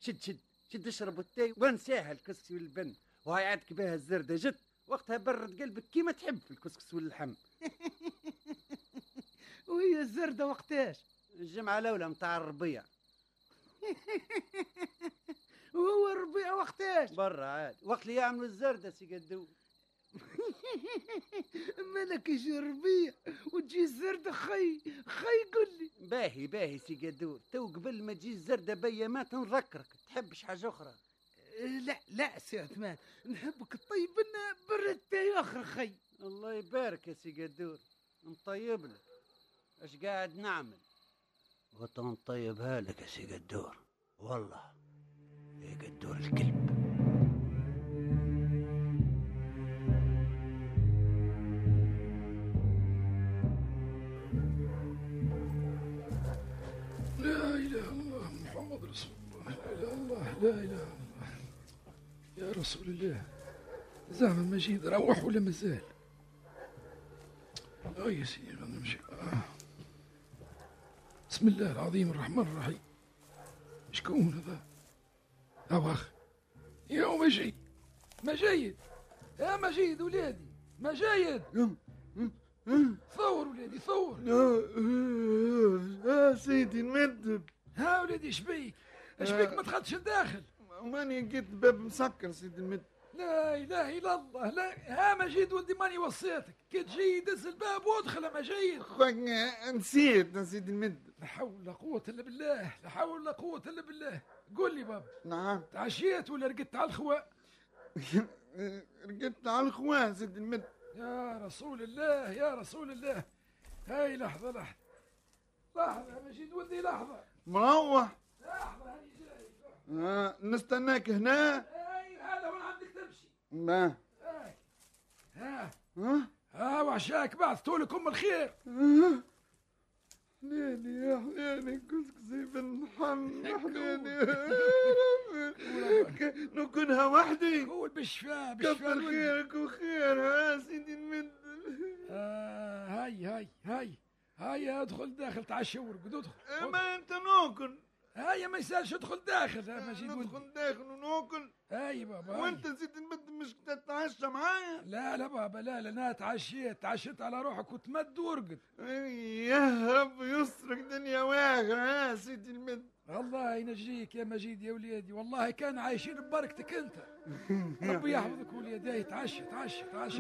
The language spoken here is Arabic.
شد اشرب التاي وانساها الكسكس واللبن، وهاي عادك بها الزردة جت وقتها برد قلبك كيما تحب في الكسكس واللحم. وهي الزردة وقتاش؟ الجمعة الأولى متاع الربيع. وهو الربيع وقتاش؟ برا عاد وقت اللي يعملوا الزردة سي قدو. مالك يجي الربيع وتجي الزردة خي قل لي. باهي سي قدور، تو قبل ما تجي الزردة بيا ما تنذكرك تحبش حاجة أخرى. لا سي عثمان، نحبك تطيب لنا برد تاي اخر خي. الله يبارك يا سي قدور، نطيب لك. اش قاعد نعمل؟ وتنطيبها لك يا سي قدور، والله يا قدور الكلب. لا إله إلا الله محمد رسول الله. لا إله إلا الله، لا إله إلا الله يا رسول الله. زعما مجيد روح ولا مازال؟ يا سيدي نمشي. بسم الله العظيم الرحمن الرحيم. شكون هذا؟ أخ يا مجيد يا مجيد ولادي مجيد. ثور ولادي ثور. سيدي نمدب. ها ولادي اشبيك ما دخلتش الداخل؟ ماني لقيت الباب مسكر سيدي نمدب. لا اله الا الله. لا ها مجيد ولدي ماني وصيتك كي تجي دز الباب وادخل يا مجيد. نسيت سيدي نمدب. لا حول ولا قوة الا بالله، لا حول ولا قوة الا بالله. قول لي بابا. نعم. تعشيت ولا رقدت على الخواء؟ رقدت على الخواء سيدي نمدب. يا رسول الله يا رسول الله. هاي لحظة يا مجيد ولدي لحظة. مروح. لحظة هاني جاي. نستناك هنا. هاي هذا وين عندك تمشي. ما ها وعشاك بعثتوا لكم الخير. حليلي يا حليلي كسكسي بالحم حليلي. نكونها وحدي. قول بالشفاء كثر خيرك وخير سيدي نمد. هاي ادخل داخل تعشى ورقد ادخل. ما انت ناكل. هاي ما يسالش ادخل داخل. ندخل داخل وناكل. هاي بابا. وانت سيدي نمد مش تتعشى معايا؟ لا بابا لا انا تعشيت على روحك وتمد ورقد. يا رب يسترك دنيا واخرة سيدي المد. الله ينجيك يا مجيد يا وليدي، والله كان عايشين ببركتك انت. ربي يحفظك وليدي. تعشى